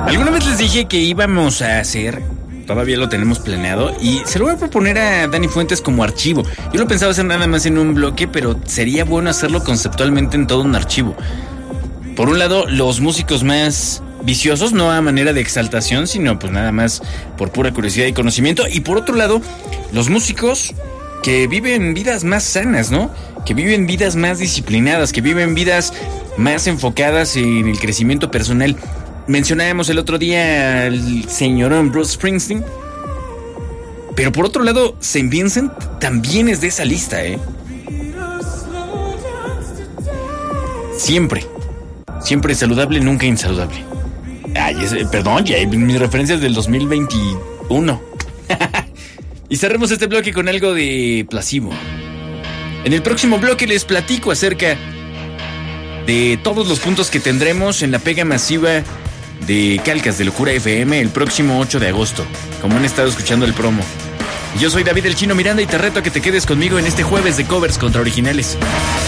Alguna vez les dije que íbamos a hacer, todavía lo tenemos planeado, y se lo voy a proponer a Dani Fuentes como archivo. Yo lo pensaba hacer nada más en un bloque, pero sería bueno hacerlo conceptualmente en todo un archivo. Por un lado, los músicos más viciosos, no a manera de exaltación, sino pues nada más por pura curiosidad y conocimiento. Y por otro lado, los músicos que viven vidas más sanas, ¿no? Que viven vidas más disciplinadas, que viven vidas más enfocadas en el crecimiento personal. Mencionábamos el otro día al señorón Bruce Springsteen. Pero por otro lado, Saint Vincent también es de esa lista, ¿eh? Siempre saludable, nunca insaludable. Ay, perdón, ya mis referencias del 2021. Y cerremos este bloque con algo de Placebo. En el próximo bloque les platico acerca de todos los puntos que tendremos en la pega masiva de Calcas de Locura FM el próximo 8 de agosto, como han estado escuchando el promo. Yo soy David el Chino Miranda y te reto a que te quedes conmigo en este jueves de covers contra originales.